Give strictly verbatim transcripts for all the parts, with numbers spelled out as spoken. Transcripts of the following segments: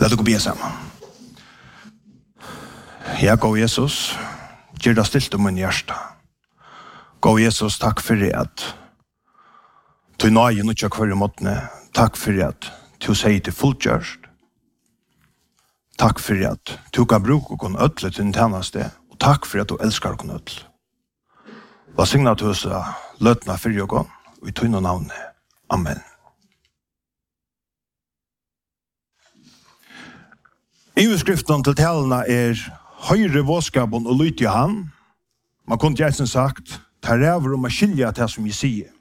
Lad oss be sammen. Ja, gå Jesus, gjør det stilt om min hjerte. Gå Jesus, takk for at du nøye nødja hver måtene. Takk for at du sier til fulltjørst. Takk for at du kan bruke og kunne ødle til din tjeneste. Og takk for at du elsker å kunne ødle. Hva signer til oss løtene for å gå, og i tøyne navnet. Amen. Overskriften til talene er høyre våskapen og lyt i han. Man kunne gjerne sagt, ta ræver om å skilje til som jeg sier.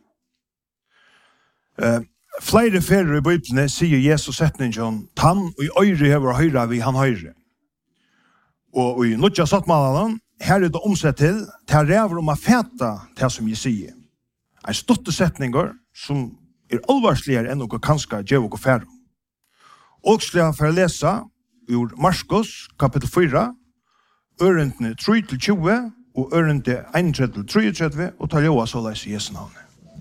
Uh, flere ferier i Bibelen sier Jesus setningen, tann og i øyre hever høyre vi han høyre. Og i nødja sattmalen, her er det omsett til, ta ræver om å feta til som jeg sier. En stotte setninger som er alvarsligere enn noe kanskje gjør og færre. Og skal jeg for å lese ur Marskos kapittel fyra, ørendene tre til tjue, og ørendene einogtredve til treogtredve, og tar jo så leis i Jesu navn.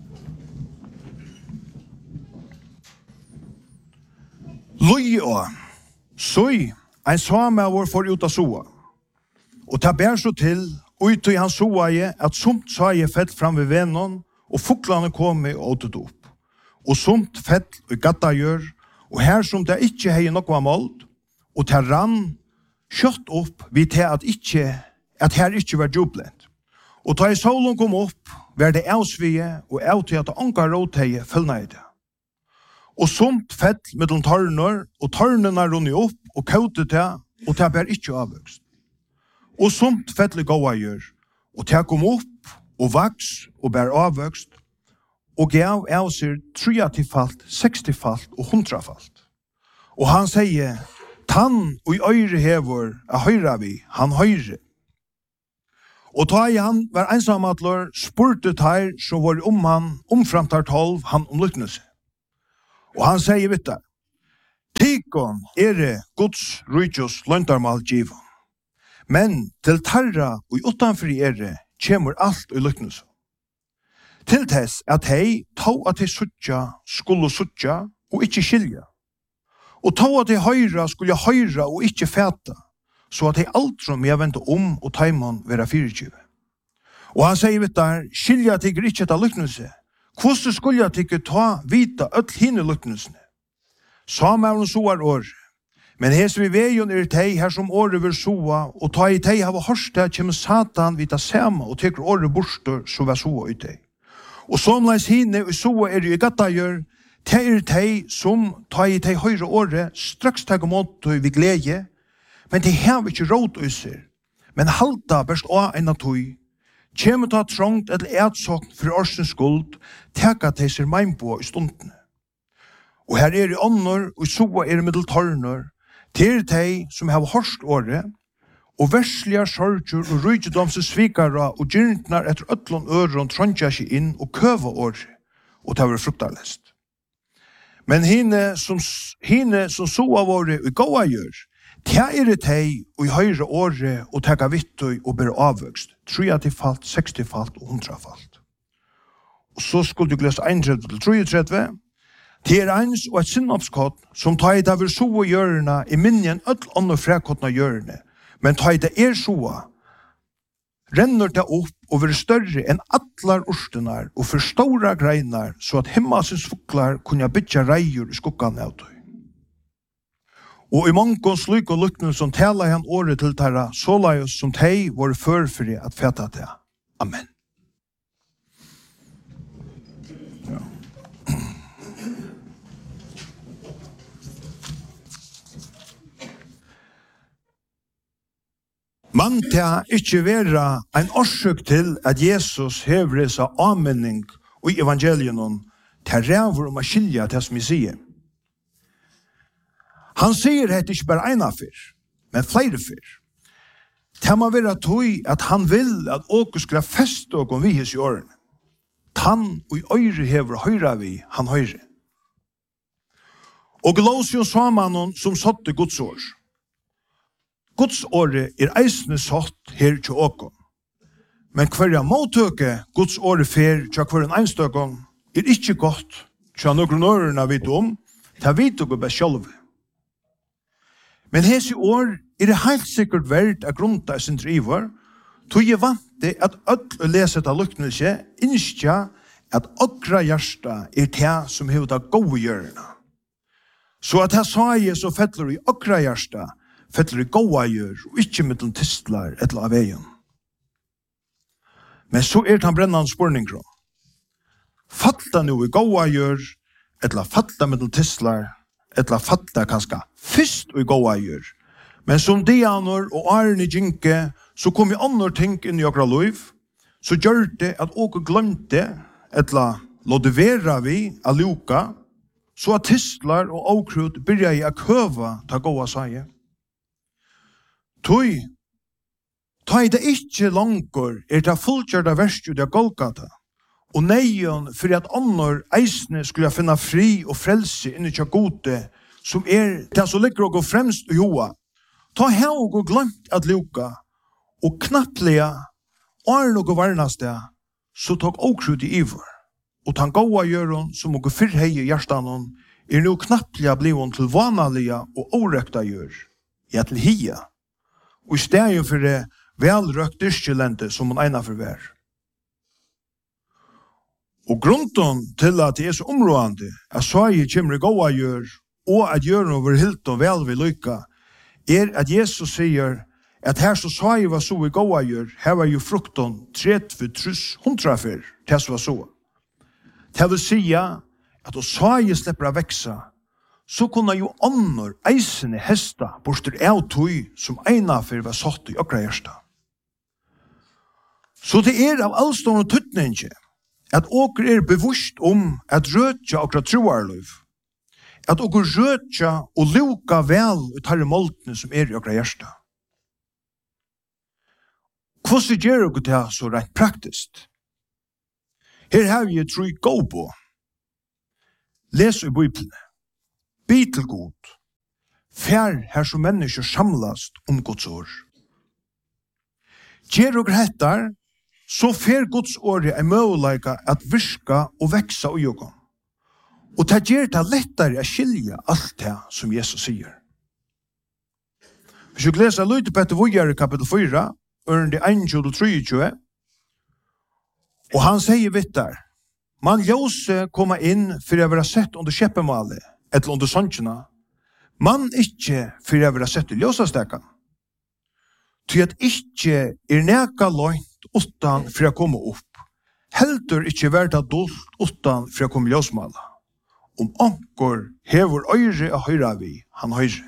Lui og soi, ein same av vår for ut av soa, og ta bær så til, ut i hans soaie, at somt saie fett fram ved vennen, og fuklane kom og åtet opp. Og somt fett og gatta gjør, og her som det ikke hei nok var målt, og til rann kjøtt opp vid til at, ikke, at her ikke var jublent. Og da i solen kom opp, var det avsvige og av til at anka rådteie følna i det. Og somt fett mellom tørner, og tørnene rundt opp og kautet til, og til bær ikke avvøkst. Og somt fett gåa gjør, og til kom opp og vaks og bær avvøkst, og gav av seg treatifalt, sekstifalt og hundrafalt. Og han sier, tann og i øyre hever er høyre vi, han høyre. Og ta i han var ensamadler, spurte her som var om han, omframtar tolv, han omlykkende seg. Og han sier vitt der, Tikon er Guds rydjus løntarmal givan, men til tarra og utanfor er kjemur alt og lykkende seg. Til tess at hei tog at hei suttja skulle suttja og ikkje skilja. Og tog at hei høyra skulle høyra og ikkje fæta, så at hei alt som jeg vente om og taimon vera fyrirtjive. Og han sier vitt der, skilja tigger ikkje ta lykknelse. Hvordan skulle jeg tigger ta vita öll hine lykknelsene? Samme er hun soar år, men hes vi vejon er tei her som året vil soa, og ta i tei hava hørsta kjem satan vita sama og tigger året borstor så var soa i tei. Og somleis hine og soa er i gattagjør, tei er tei som ta i tei høyre året, straks teg om åttøy vi glede, men tei hev ikkje råd øyser, men halta best å enn at tøy, kjem ta trångt eller etsåkn for årsens skuld, teka tei ser meinpå i stundene. Og her er i ånder, og soa er i middeltørner, til tei som hev hørst året, og verslige sorger og rydgedomse svikara og gyrntnar etter øtlån øron trondja seg inn og køva året, og det var fruktarlest. Men hine som, hine som så av året og gåa gjør, ta er det tei og i høyre året og teka vittøy og ber avvøkst, treatifalt, sekstifalt og hundrafalt. Og så skulle du lese einogtredve til treogtredve, det er eins og et sinnopskott som tar i det vil så og gjørende i minnen ødel ånd og frekottene gjørende, men tar i det er soa, renner det opp og blir større enn atlar orstenar og for stora greinar, så at himmasens fuklar kunne bytja reier i skukkan av tøy. Og i mongkons lyk og lyknen som tala han året til tæra, så la oss som tei var førfri at feta til. Amen. Ja. Man tar ikke være en årsøk til at Jesus hever seg anmenning og i evangelien til ræver om å skilje til som vi sier. Han sier det ikke bare ena fyr, men flere fyr. Det må være tog at han vil at åker skal feste og vi hos i årene. Tann og i øyre hever høyre vi, han høyre. Og lås jo sammen som satte Guds år. Guds åre er eisne satt her til åkken. Men hver måttøke Guds åre fer til hver en einstøkken er ikke godt til noen ørene vidt om, til vidt og best selv. Men hese år er det helt sikkert verdt av grunta i sin driver, tog jeg vant det at ødel å lese av luknelse, innskja at okra hjärsta er det som hever det gode hjørna. Så at jeg sa jeg så fettler i okra hjärsta, fettler i gode hjør, og ikke med den tistlar etter av veien. Men så er det han brennende spørninger. Fatta nu i gode hjør, etter fatta med den tistlar, etter fatta kanskje først i gode hjør. Men som Dianor og Arne Jinke, så kom jeg andre ting inn i okra liv, så gjør det at åker glemte, etter låte være vi av luka, så at tistlar og avkrut byrja i å køva ta gåa seg. Tøy, ta i det ikke langer er det fullkjørda verst ut av Golgata, og neion for at andre eisne skulle finne fri og frelse inni tja gode, som er det som ligger og fremst i hoa. Ta heg og glemt at luka, og knapplega, og er noe varnaste, så tok åkrut i iver. Og tan gåa gjøren som og fyrhei i hjertanen er nu knapplega blivon til vanaliga og årekta gjør, ja til hia, og i stedet for det velrøkt dyrkjelente som man egnar for vær. Og grunden til at det er så områdende at Sverige kommer i gåa gjør, og at gjøren over hilt og vel vil lykka, er at Jesus sier at her så Sverige var så i gåa gjør, her var jo frukten tretve trus hundrafer til så var så. Det vil si at å Sverige slipper å veksa, så kunne jo andre eisende hesta borster av tog som einafer var satt i okra hjärsta. Så det er av allstående tøtninge at åker er bevisst om at røtja okra troarløv, at åker røtja og luka vel ut herre måltene som er i okra hjärsta. Hvordan gjør dere det så rent praktisk? Her har vi tro i gå på. Les i Bibelen. Be til god. Fær her som mennesker samlast om Guds år. Gjør dere hettar, så fær Guds året er mulighet at virka og veksa og jobba. Og det gjør det lettere å skilja alt det som Jesus sier. Hvis vi leser Løyte Petter Vujere kapitel fyra, ørende tjueen og tjueen, og han sier vitt der, man ljøse koma inn for å være sett under kjeppemalet, eller under sannsjena, man ikke for å være sett i ljøsastekene. Til at ikke er neka løgnt utan for å komme opp, heldur ikke vært adult utan for å komme ljøsmalet. Om anker hever øyre og høyre vi, han høyre.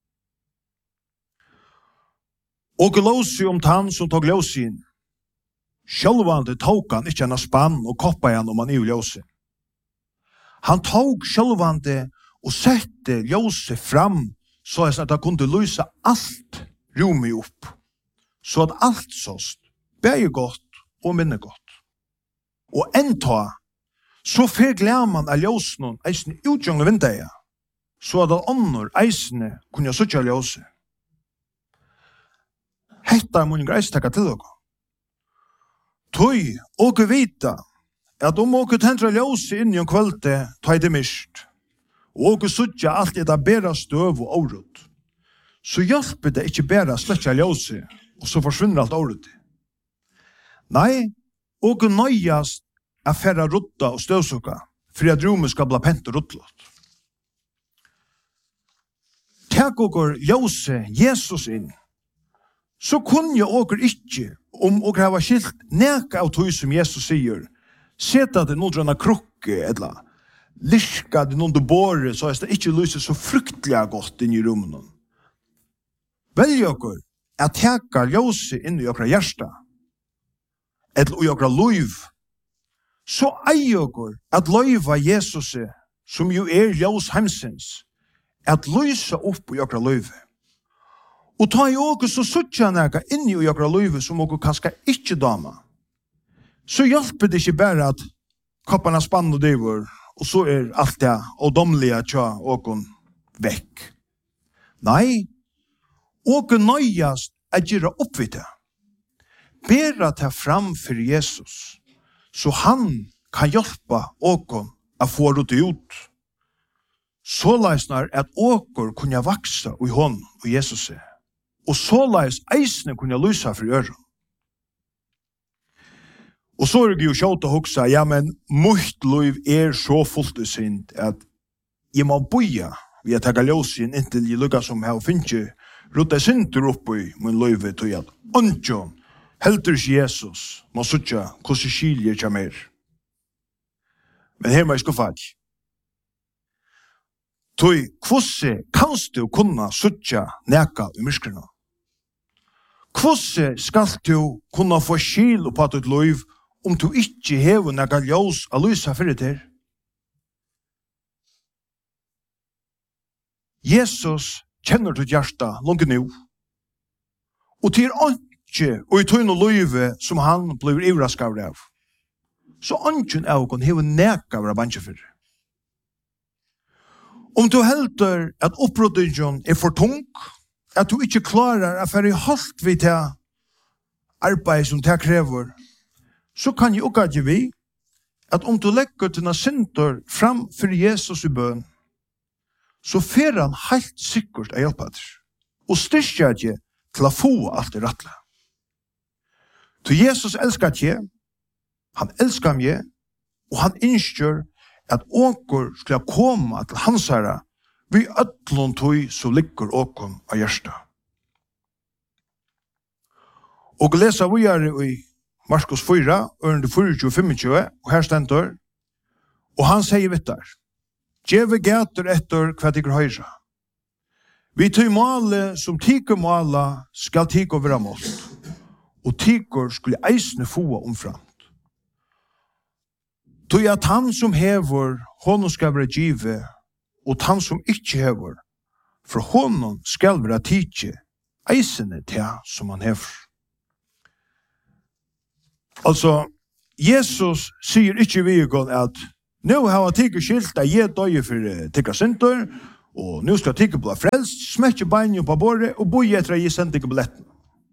Og låsi om tann som tog låsi inn. Sjølvande tog han ikke en spann og koppa igjen om han i låsi. Han tog sjølvande og sette låsi fram så at han kunne lysa alt rommet opp. Så at alt såst, begge godt og minne godt. Og enta, så fer glemman av ljósnum eisne utgjøngle vindeia, så at annor eisne kunne suttja ljósi. Hetta mun greis takka til okkur. Tøy, okkur vita, at om okkur tendra ljósi inn i om kvölde, ta i det mist, og okkur suttja alt i det bera støv og årut, så hjelper det ikke bera slekja ljósi, og så forsvinner alt årut. Nei, okkur nøyast a færra rutta og støvsuka, for at rommet skal bli pent og ruttlott. Takk okkur ljósi Jesus inn, så kunne okkur ikkje, om okkur hava skilt neka av tog som Jesus sier, seta det noen drønna krukke, eller lirka det noen du båre, så er det ikkje lyser så fruktelig godt inn i rommet. Velg okkur at teka ljósi inn i okra hjärsta, eller i okra loiv, så eier okkur at loiva Jesus, som jo er ljós heimsins, at lysa opp i okra loive. Og ta i okkur så suttja neka inn i okra loive som okkur kanskje ikkje dama. Så hjelper det ikke bare at kopparna spann og driver, og så er alt det og domlige tja okkur vekk. Nei, okkur nøyast er gira oppvita. Bera ta fram for Jesus, så han kan hjelpa okkur å få det ut. så leisnar at åker kunne vaksa i hånden og Jesus er. Og så leis eisne kunne lysa for øren. Og så er det jo kjøtt å huksa, ja, men mitt liv er så fullt i synd at jeg må boja vi har taget ljøs inn inntil jeg lukka som her og finner rutta synder opp i min liv til at ånden helter ikke Jesus må suttja hvordan skiljer ikke mer. Men her må jeg skuffa ikke. Tøy, hvordan kanst du kunna suttja neka i myrskrena? Hvordan skal du kunna få skil på ditt liv om du ikke hever neka ljøs a lysa fyrir til? Jesus kjenner ditt hjärsta langt nu. Og til ikke, og i tøyne løyve som han blir ivraskar av. Så ønsken av å hever neka av banche fyrir. Om du helter at opprådningen er for tung, at du ikke klarer å være halt vid til arbeid som det krever, så kan jeg også ikke vi at om du legger dine synder fram for Jesus i bøn, så fer han helt sikkert å hjelpe deg, og styrker deg til å få alt det rettle. Så Jesus elsker deg, han elsker meg, og han innskjør at åker skulle komme til hans herre, vi ødlån tog så ligger åken av hjertet. Og lesa vi er i Markus fyra, ørende fire og tjue, og her stender, og han sier vitt der, «Gjeve gater etter hva tykker høyre. Vi tog male som tykker male skal tykker være målt, og tykker skulle eisne få omframt. Tog at han som hever, honom skal være givet, og han som ikke hever, for honom skal være tidje, eisene til som han hever. Altså, Jesus sier ikke vi at nå har jeg tikket skilt at jeg døye for tikket synder, og nå skal jeg tikket bli frelst, smekke beinen på båret, og bo etter at jeg sendte ikke billetten.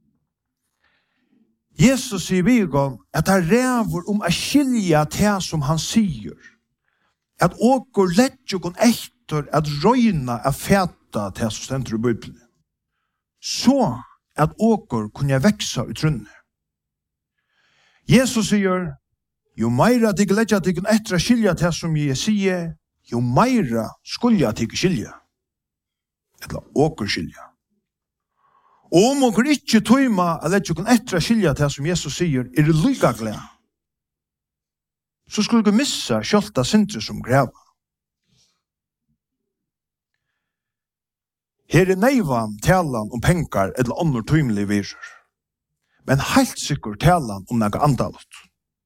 Jesus sier vi at han ræver om å skilja til som han sier, at åker lett jo kun etter at røyna er feta til som stender i Bibelen. Så at åker kunne veksa i trunnet. Jesus sier, jo meira tig letja tig etter skilja til som jeg sier, jo meira skulle tig skilja. Eller åker skilja. Og om åker ikke tøyma a letja etter skilja til som Jesus sier, er det lykka glede. Så skulle du missa kjolta sindre som greva. Her er neivan talan om penkar eller andre tøymlige viser. Men helt sikkert talan om noe andalut.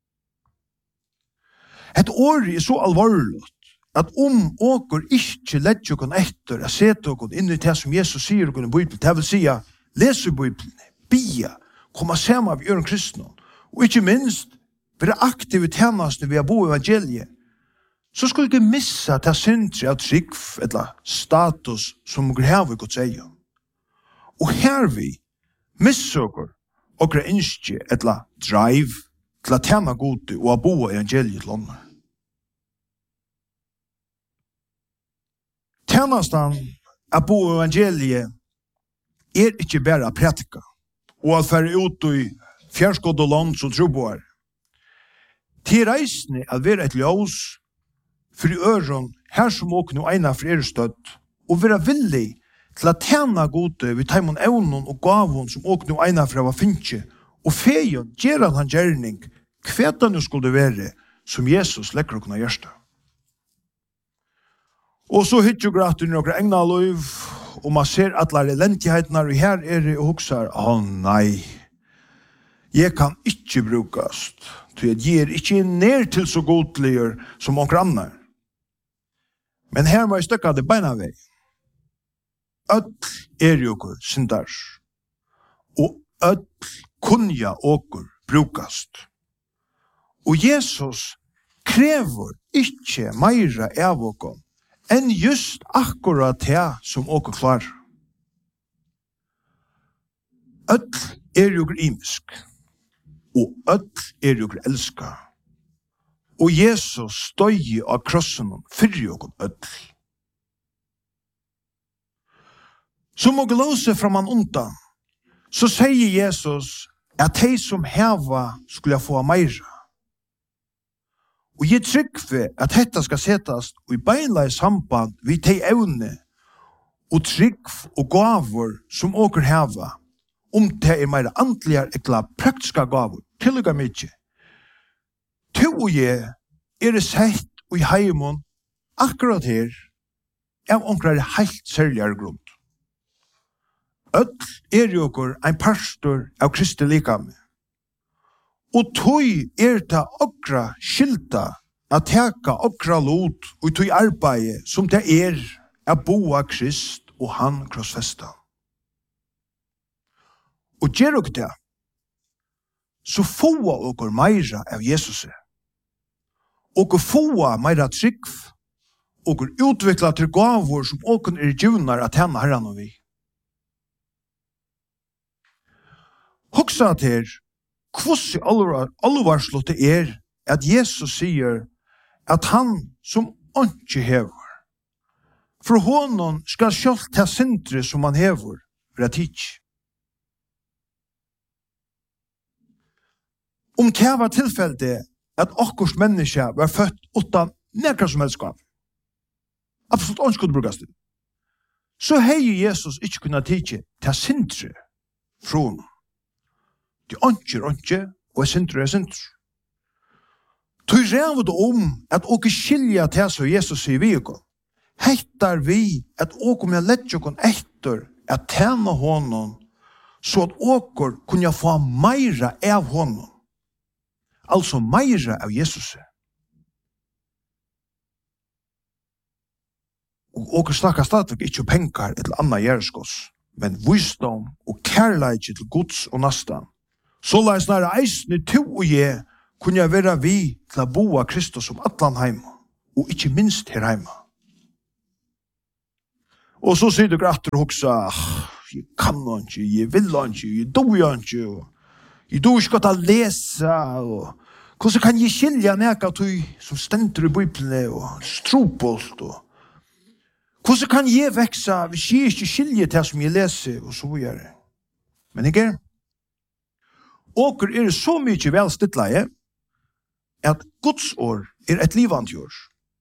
Et år er så alvorlig at om åker ikke letjer oss etter å sette oss inn i det som Jesus sier i Bibelen, det vil si lese Bibelen, bia, komme sammen av øren kristne, og ikke minst være aktive tjeneste ved å bo i evangeliet, så skulle ikke missa til syndre av trygg eller status som grever Guds egen. Og her vi missøker og ønsker et drive til å tjene gode og å bo i evangeliet landet. Tjenesten å bo i evangeliet er ikke bare å prætika og å fære ut i fjærskådd og land som tror på er. Til reisende å være et ljøs for i øren her som åker noe ene for er støtt og være villig til å tjene gode ved teimon evnen og gavon som åker noe ene for å finne og feien gjør han gjerning hva nu skulle det være som Jesus lekker å kunne gjøre. Og så hittar jo gratt under noen egna liv og man ser at alle elendighetene og her er det og hukser, å oh, nei, jeg kan ikke brukast til jeg gir ikke ned til så godliger som noen andre. Men her må jeg støkke det beina vei. Øtl er jo okkur syndars, og øtl kunja okkur brukast. Og Jesus krever ikke meira av okkur enn just akkurat det som okkur klar. Øtl er jo okkur imisk, og øtl er jo okkur elska. Og Jesus støy av krossen fyrir okkur øtl. Som å glåse fra man undan, så sier Jesus at de som heva skulle få meira. Og jeg trykker at dette skal settes i beila i samband vid de evne og trygg og gaver som åker heva, om det er meira andlige eller praktiske gaver, tillegger mykje. To og jeg er det sett i heimon akkurat her av omkring helt særligere grunn. Øll er jo okkur ein pastor av Kristi likame. Og tøy er det okra skilta at teka okra lot og tøy arbeid som det er a boa Krist og han krossfesta. Og gjer okkur det, så få okkur meira av Jesus. Okkur få meira trygg, okkur utvikla til gavur som okkur er djunar at henne herran og vi. Hoksa til hvordan alvarslått det er at Jesus sier at han som ikke hever. For honom skal selv ta sindre som han hever, være tids. Om det var tilfellet at okkurs menneske var født utan nekra som helst gav, absolutt ønsket brukast det, så hei Jesus ikke kunnet tidsi ta sindre fra honom. De ønsker ønsker, og er sindre er sindre. Tøy rævud om at åke skilja til så Jesus sier vi okon. Hettar vi at åke om jeg lett okon etter at tjene honom, så at åker kunne få meira av honom. Altså meira av Jesus. Og åker snakker stadig ikke penger eller anna gjerskos, men visdom og kærleik til Guds og nastan. Så la jeg snarere eisne to og jeg kunne være vi til å boa Kristus som atlan heima, og ikke minst her heima. Og så sier du gratter og hoksa, jeg kan ikke, jeg vil ikke, jeg doer ikke, jeg doer ikke godt å lese, og hvordan kan jeg skilja neka tog som stender i Bibelen og stropolt, og hvordan kan jeg veksa hvis jeg ikke skiljer til som jeg leser, og så gjør det. Men ikke? Åker er så mykje velstittleie at Guds år er et livant jord.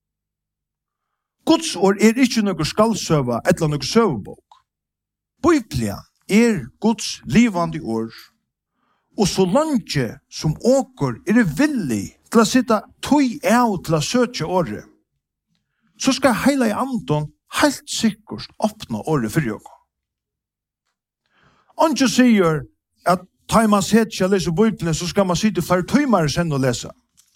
Guds år er ikke noe skallsøva eller noe søvebok. Bibelen er Guds livande år, og så langt som åker er villig til å sitte tøy av til å søke året, så skal heile i anton helt sikkert åpne året for åker. Anke sier at tar man sett til å lese Bibelen, så skal man sitte flere timer sen å lese.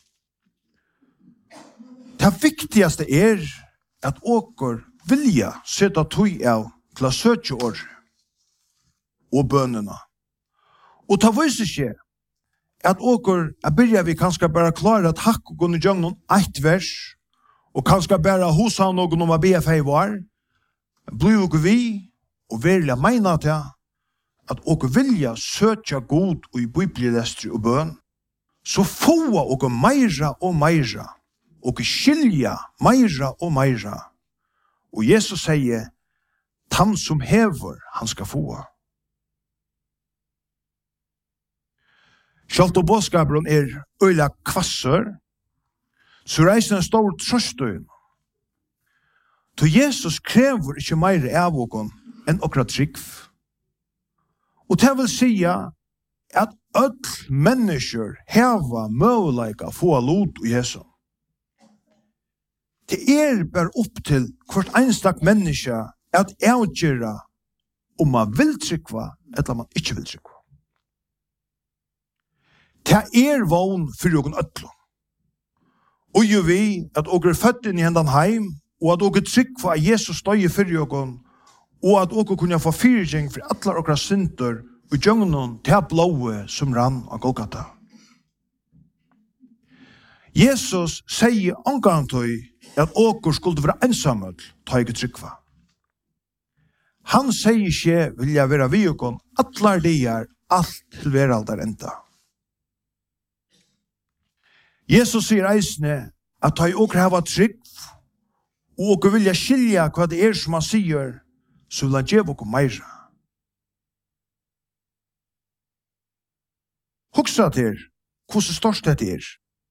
Det viktigaste er at åker vilja sette tøy av til å søke år og bønene. Og det viser ikke at åker, jeg begynner vi kanskje bare klare at hakk og kunne gjøre noen ett vers, og kanskje bare hos han noen om å be for var, blir jo vi, og virkelig mener til at åker vilja søtja god og i bibelestri og bøn, så få åker meira og meira, åker skilja meira og meira. Og Jesus sier, han som hever, han skal få. Sjalt og bådskaperen er øyla kvasser, så reiser en stor trøstøyn. Så Jesus krever ikke meira av åken enn okra trygg. Og det vil si at öll mennesker heva møguleika få lot og Jesus. Det er bare opp til hvert einstak menneske at avgjøre om man vil trykva eller man ikke vil trykva. Det er vogn for jokken öll. Og jo vi at åker er født inn i hendan heim, og at åker trykva at Jesus støyer for jokken, og at åker kunne få fyrgjeng for alle åkra synder og djøgnen til blåe som rann av Golgata. Jesus sier omgangtøy at åker skulle være ensamhet, ta ikke trykva. Han sier ikke vilja være vi åkken, atlar dier, alt til være alt der enda. Jesus sier eisne at ta åker hava trygg, og åker vilja skilja hva det er som han sier, så vil han gjøre oss meira. Hugsa til hvordan størst det er.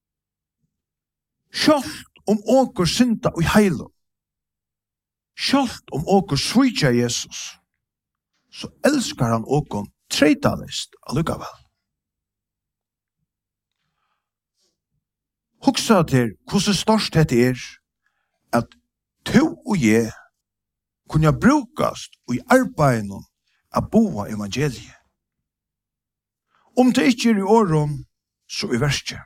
Sjalt om åker synda og heilo. Sjalt om åker svitja Jesus, så elskar han åker treitalist allukavel. Hugsa til hvordan størst det er at to og jeg kunne brukast i arbeiden av boa evangeliet. Om det ikke er i åren, så i verste.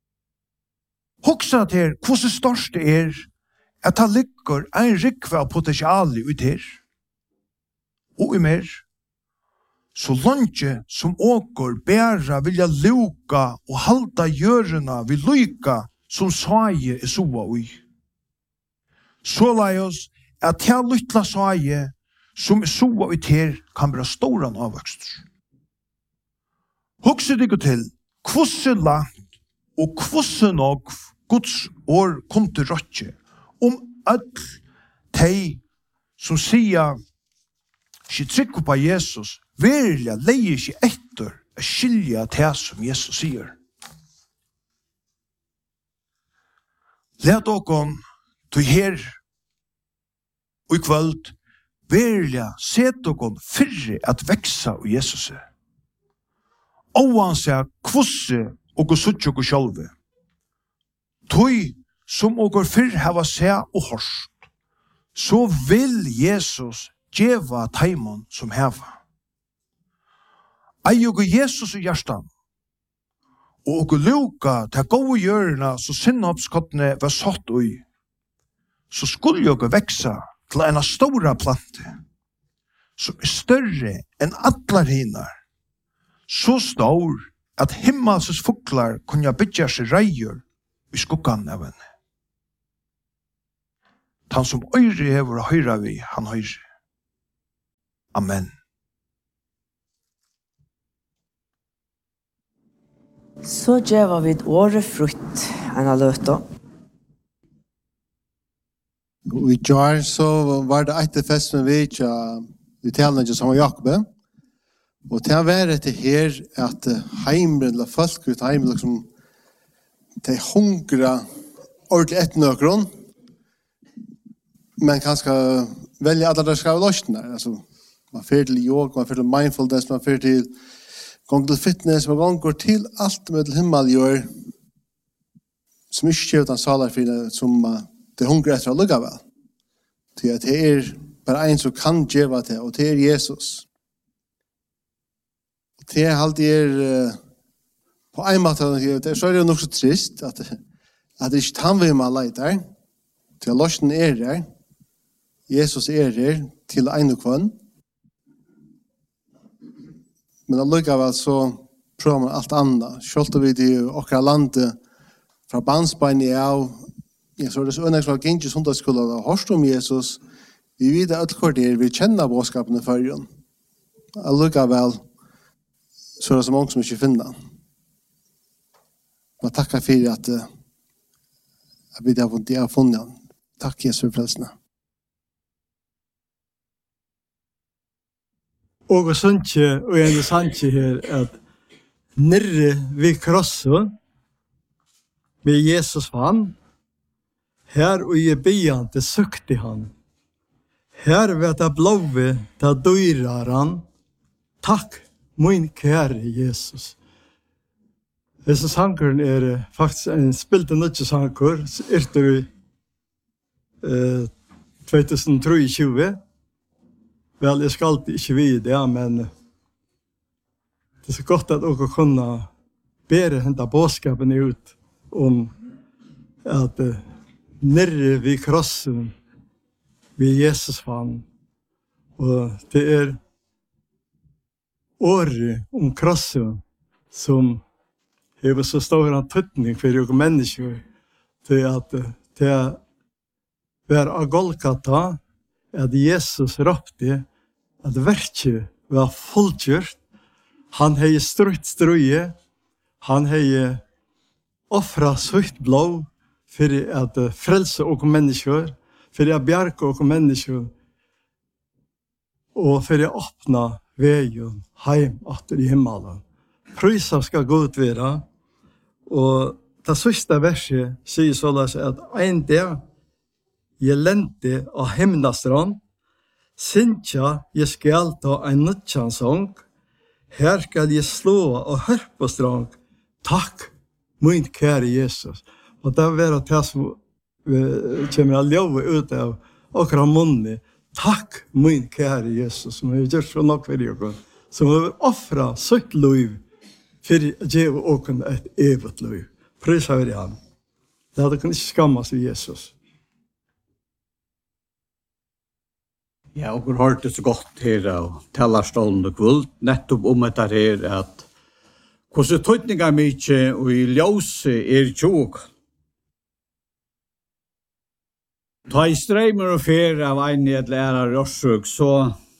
Hugsa til hvordan størst det er at det ligger en rikve av potensialet ut her, og i mer, så langt som åker bæra vilja luka og halda gjørena vi luka som saie er soa ui. Så lai oss at ta lytla saie som er soa ut her kan bli storan avvokst. Hugsa dykku til kvosse langt og kvosse nok Guds år kom til røtje om all tei som sier ikke trykker på Jesus verilig leier ikke etter å skilja det som Jesus sier. Let dere til her og i kveld verilig se dere fyrre at veksa og Jesus er. Oansett kvosse og suttje og sjølve. Tøy som og fyrr hava seg og hørst, så vil Jesus djeva taimon som heva. Ei og Jesus i hjertan, og og luka til gode hjørna så sinnopskottene var satt ui, så skulle jo veksa til en stora plante, som er større enn atlar hinar, så stor at himmelses fuglar kunne bytja seg reier i skuggan av henne. Han som øyre hever og høyre vi, han høyre. Amen. Så gjør vi et åre frutt enn av løta. I jar så var det etter fest med vi ikke i talene som var Jakob. Og til å være etter her at heimen eller folk ut heimen liksom de hungra ordentlig etter noen, men kanskje velge alle der skal løsne. Altså, man fyrer til yoga, man fyrer til mindfulness, man fyrer til gang til fitness, man går til alt med til himmel gjør, som ikke skjer utan salarfine, som uh, det hungrer etter å lukka vel. Til at det er bare en som kan gjøre det, og det er Jesus. Og det er alltid er uh, på en måte, så er det jo nok så trist at, at det ikke han vil man leiter, til at løsnen er der, Jesus er der til en og kvann. Men allikevel så prøver man alt annet. Selv om vi til okra landet fra bandsbeinet av, ja, så er det så ønnes fra Gengis hundaskola og hørst om Jesus, vi vet at alt det er, vi kjenner bådskapen i førjen. Allikevel så er det så mange som ikke finner. Men takk for at uh, vi har funnet han. Takk Jesus for frelsene. Og sånne, og en sannsje her, at nere ved krossen, med Jesus vann, her og i byen til søkte han. Her vet jeg blåve til døyrer han. Takk, min kære Jesus. Disse sangeren er faktisk en spilte nødje sanger, etter uh, tjuetusen tjuetre. Vel, jeg skal alltid ikke vide det, men det er så godt at dere kunne bære hente bådskapen ut om at uh, nere ved krossen ved Jesus vann. Og det er året om krossen som har så stor en tøtning for dere mennesker til at det er av Golgata at Jesus råpte at verket var fullgjort. Han hei strutt strøye, han hei offra sitt blå for at frelse og mennesker, for at bjerke og mennesker. og for å åpne veien heim atter i himmelen. Prøysa skal godt være, og det siste verset sier således at en dag jeg lente av himnastrand, Sintja, jeg skal ta en nødtjansong, her skal jeg slå og høre på strang. Takk, min kære Jesus. Og det er det det som uh, kommer å leve ut av akkurat munnen. Takk, min kære Jesus, som har gjort så nok for dere, som har offret sitt liv for å gi dere et evigt liv. Prøys høyre han. Det hadde kan ikke skammes i Jesus. Ja, og vi har det så godt her av talerstolen og kvult, nettopp om dette her, at hvordan tøytninger mye og i ljøse er tjog. Ta i streimer og fer av en i et lærer rørsøk, så,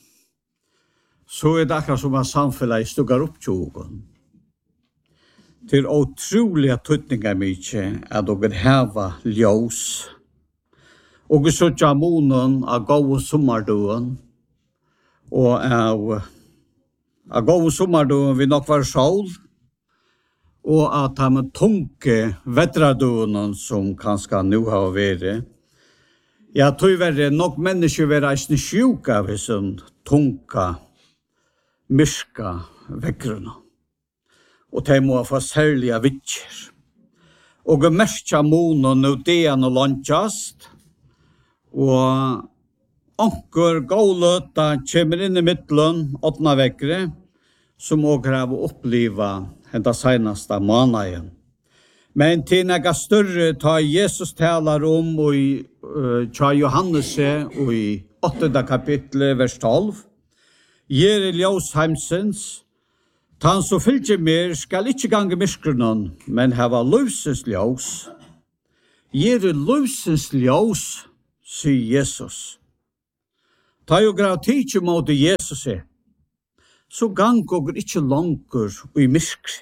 så er det akkurat som at samfunnet stugger opp tjogen. Det er utrolig tøytninger mye at dere heva ljøs. Og vi søtter månen av gode sommerduen, og av, av gode sommerduen vil nok være sol, og at han med tunke vettraduen som kanskje nå har vært. Jeg tror det nok mennesker vil reisende sjuk av sånn tunke, myrka vekkrene. Og de må få særlige vittjer. Og vi merker månen og det er noe landkjast, og anker gåløta kommer inn i midtelen, åttende vekkere, som også har opplevd henne seneste måneden. Men til noe større tar Jesus taler om i uh, Johannes og i åttende kapittel, vers tolv. Gjør ljøs heimsens, ta han så fylke mer, skal ikke gange myskronen, men hava løsens ljøs. Gjør løsens ljøs, sier Jesus. Ta jo grav tidsi mot Jesus er, så gang og ikke langer og i myskri.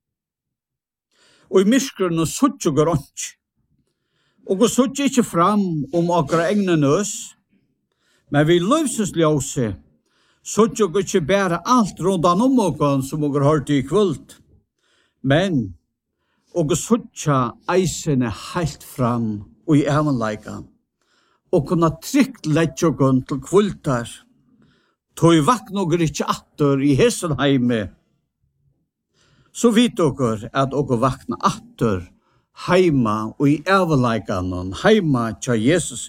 Og i myskren og sutt og grønt. Og vi sutt ikke fram om akkurat egne nøs, men vi løses ljøse, sutt og ikke bære alt rundt an om okken som vi har hørt i kvult. Men, og vi sutt eisene helt fram og i evenleikan. Og kunne trygt lette oss til kvultar. Tog vakna oss ikke atter i Hesenheime. Så vet dere at dere vakna atter heima og i everleikanen, heima til Jesus.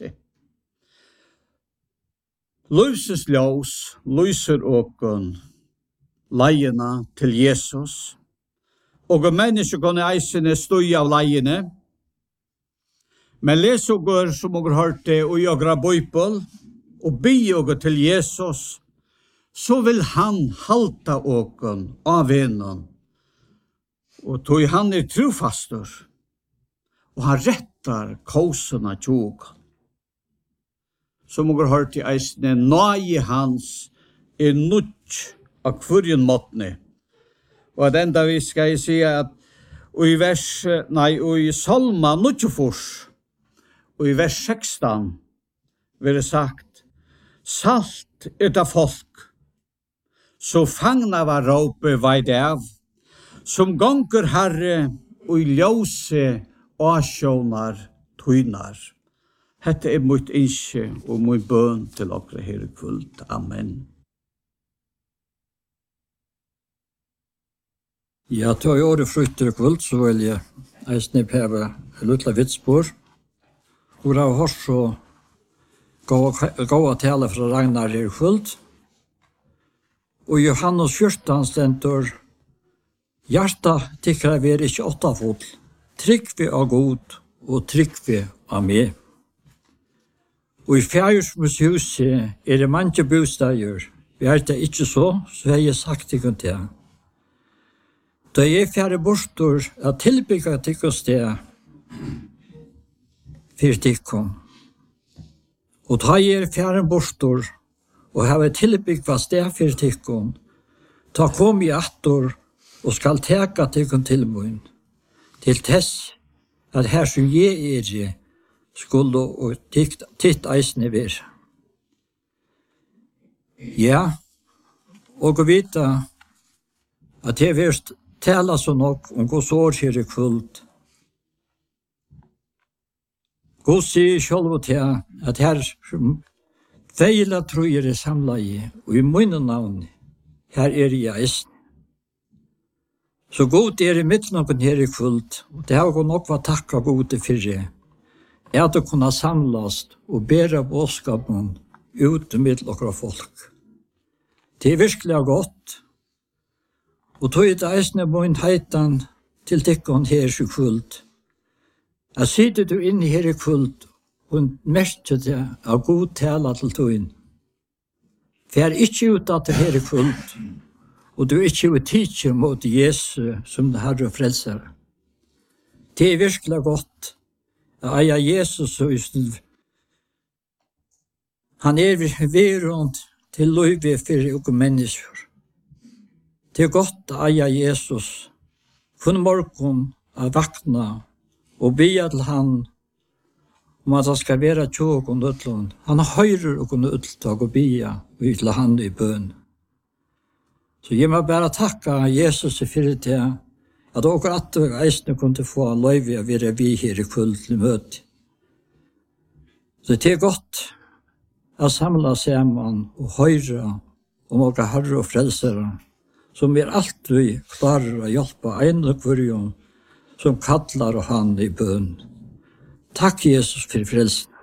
Løses ljøs, løser dere leiene til Jesus. Og mennesker kunne eisene støy av leiene. Men les oger som oger hørte og jagra bøypel og by oger til Jesus, så vil han halta ogen av vennen. Og tog han er trofastor, og han rettar kausene tjog. Som oger hørte i eisne, nøye hans er nutt av kvarjen måttene. Og at enda vi skal si at og i vers, nei, og i salma nuttjefors, og i vers sekstan vil det sagt, salt er det folk, så fangna var råpe veid av, som gonger herre og i ljøse asjonar tøynar. Hette er mot innskje og mot bøn til okra her i kvult. Amen. Ja, til å gjøre frukter i kvult, så vil jeg eisne pæve luttla vitsbord. Og det har hørt så gåa tale fra Ragnar her fullt. Og Johannes fjortan stendur, hjarta tykker vi er ikke åtta fot, trygg vi av god og trygg vi av meg. Og i fjærsmushuset er det mange bostader. Vi er det ikke så, så har jeg sagt til kun til. Da jeg fjerde borster er tilbygget til kun sted, fyrir tikkum. Og ta er fjæren borster, og hava tilbyggva sted fyrir tikkum, ta kom i attor, og skal teka tikkum til mun, til tess, at her som jeg er i, skulle og titt eisne vir. Ja, og å vite at jeg vil tale så nok om hos år her i kvult. God sier selv og til at her feila tror jeg er samlet i, og i mine navn, her er jeg eisen. Så god er i mitt noen her i kvult, og det har jeg nok vært takka gode for det, er at det kunne samlast og bære bådskapen ut med dere folk. Det er virkelig godt, og tog det eisne min heitan til tikkene her i kvult. Jeg sitter du inne her i kvult, og merker det av god tale til togjen. For jeg er ikke ut at det her i kvult, og du er ikke ut tidsjer mot Jesus som det Herre og frelser. Det er virkelig godt. Jeg er Jesus og han er virund til løyve for oss mennesker. Det er godt at jeg er Jesus. Kun morgen er vakna og bia til han om at han skal være tjog og nødlån. Han høyrer og nødlån og bia og til han i bøn. Så jeg må bare takke Jesus for det at dere at eisene kunne få løyve å være vi her i kveld til møte. Så det er godt å samle sammen og høre om dere herre og frelsere, som er alltid klarer å hjelpe en og hver som kallar han i bøn. Takk Jesus for frelsen.